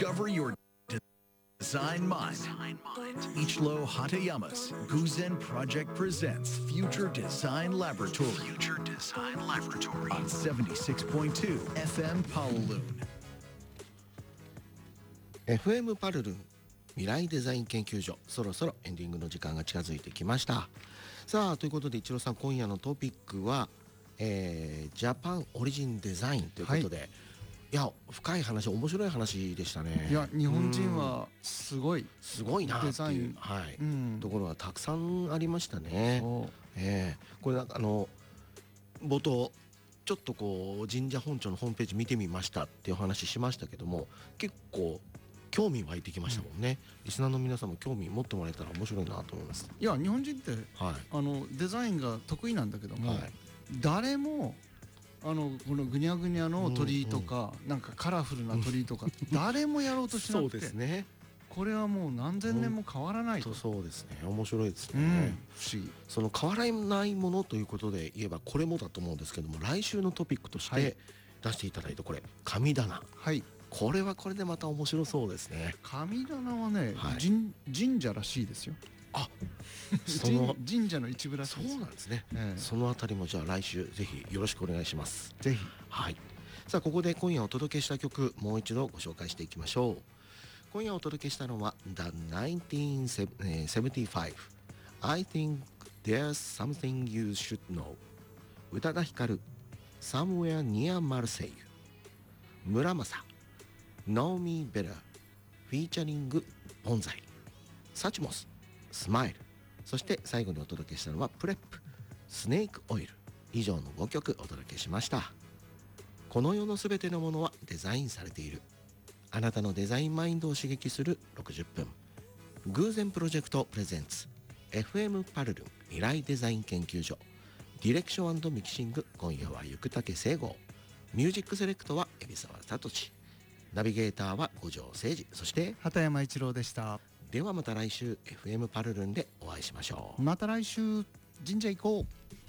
Discover your design mind. Ichiro Hatayama's Guzen Project presents Future Design Laboratory. Future Design Laboratory on 76.2 FM Kowloon. FM パルルン未来デザイン研究所、そろそろエンディングの時間が近づいてきました。さあということで、一郎さん、今夜のトピックは、ジャパンオリジンデザインということで、はい、いや深い話、面白い話でしたね。 いや、日本人はすごいなっていう、はい、ところがたくさんありましたね。これ冒頭ちょっとこう神社本庁のホームページ見てみましたっていう話しましたけども、結構興味湧いてきましたもんね。リスナーの皆さんも興味持ってもらえたら面白いなと思います。 いや、日本人って、デザインが得意なんだけども、誰もこのぐにゃぐにゃの鳥居とか、なんかカラフルな鳥居とか、誰もやろうとしなくてそうですね、 これはもう何千年も変わらないと。 そうですね、面白いですね、 不思議。 その変わらないものということで言えばこれもだと思うんですけども、来週のトピックとして出していただいたこれ、神棚、これはこれでまた面白そうですね。 神棚はね、神社らしいですよ。あ、神社の一部らしいです。 そうなんですね。そのあたりもじゃあ来週ぜひよろしくお願いします。 ぜひ。 はい。さあここで今夜お届けした曲、もう一度ご紹介していきましょう。今夜お届けしたのは The 1975 I think there's something you should know、 宇多田ヒカル Somewhere near Marseille、 村正 Know Me Better フィーチャリングボンザイ、サチモススマイル、そして最後にお届けしたのはプレップスネークオイル。以上の5曲お届けしました。この世のすべてのものはデザインされている。あなたのデザインマインドを刺激する60分。偶然プロジェクトプレゼンツ FM パルルン未来デザイン研究所。ディレクション&ミキシング、今夜は生竹聖吾。ミュージックセレクトは海老沢聡。ナビゲーターは五条誠二、そして畑山一郎でした。 ではまた来週 FM パルルンでお会いしましょう。 また来週神社行こう。